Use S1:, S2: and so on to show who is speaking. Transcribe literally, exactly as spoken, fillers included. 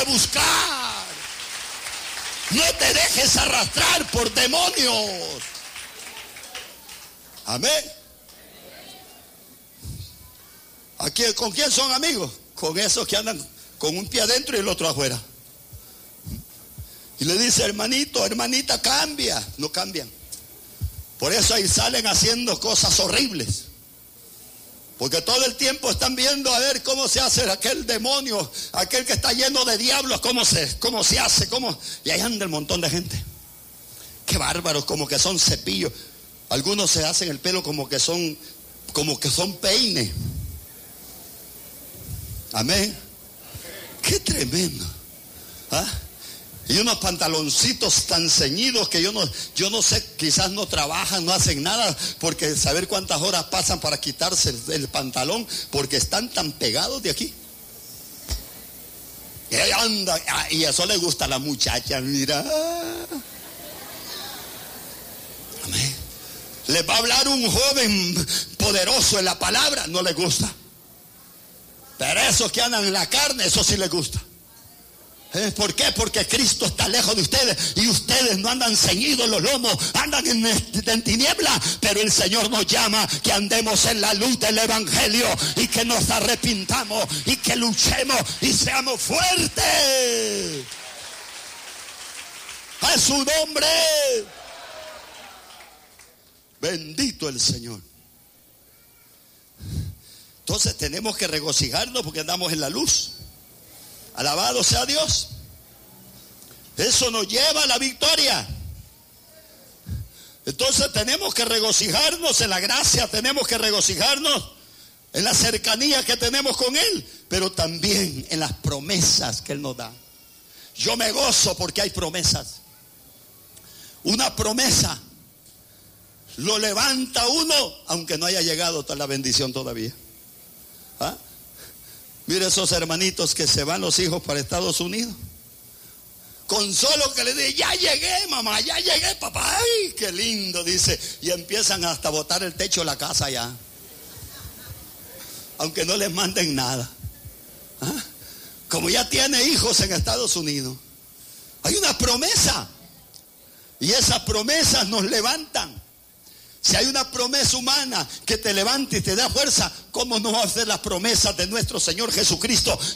S1: buscar. No te dejes arrastrar por demonios. Amén. ¿Aquí, ¿Con quién son amigos? Con esos que andan con un pie adentro y el otro afuera. Y le dice, hermanito, hermanita, cambia. No cambian. Por eso ahí salen haciendo cosas horribles. Porque todo el tiempo están viendo a ver cómo se hace aquel demonio, aquel que está lleno de diablos, cómo se, cómo se hace, cómo... Y ahí anda el montón de gente. Qué bárbaros, como que son cepillos. Algunos se hacen el pelo como que son, como que son peines. Amén. Qué tremendo. ¿Ah? Y unos pantaloncitos tan ceñidos que yo no, yo no sé, quizás no trabajan, no hacen nada, porque saber cuántas horas pasan para quitarse el, el pantalón, porque están tan pegados de aquí. Y ahí anda, y eso le gusta a la muchacha, mira. Amén. Les va a hablar un joven poderoso en la palabra, no les gusta. Pero esos que andan en la carne, eso sí les gusta. ¿Eh? ¿Por qué? Porque Cristo está lejos de ustedes y ustedes no andan ceñidos los lomos, andan en, en tiniebla, pero el Señor nos llama que andemos en la luz del Evangelio y que nos arrepintamos y que luchemos y seamos fuertes. A su nombre. Bendito el Señor. Entonces tenemos que regocijarnos porque andamos en la luz. Alabado sea Dios. Eso nos lleva a la victoria. Entonces tenemos que regocijarnos en la gracia, tenemos que regocijarnos en la cercanía que tenemos con Él, pero también en las promesas que Él nos da. Yo me gozo porque hay promesas. Una promesa lo levanta uno aunque no haya llegado a la bendición todavía. ¿Ah? Mire esos hermanitos que se van los hijos para Estados Unidos. Con solo que le digan, ya llegué mamá, ya llegué papá, ay qué lindo, dice. Y empiezan hasta botar el techo de la casa ya. Aunque no les manden nada. ¿Ah? Como ya tiene hijos en Estados Unidos. Hay una promesa. Y esas promesas nos levantan. Si hay una promesa humana que te levante y te da fuerza, ¿cómo no va a ser las promesas de nuestro Señor Jesucristo